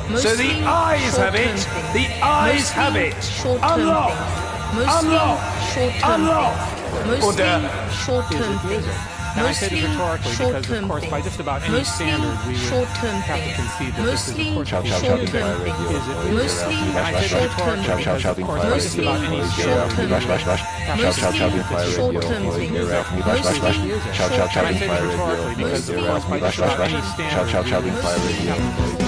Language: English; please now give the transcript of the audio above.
So the eyes have it. The eyes have it. Unlock. Unlock. Unlock. Mostly short-term things. And I say this rhetorically because, of course, by just about any standard, we would have to concede that this is, of course, short-term thing. Mostly short-term thing. I say this rhetorically because, of course, by just about any standard, we would have to concede that this is short-term thing. And I say this rhetorically because, of course, by just about any standard, we would have to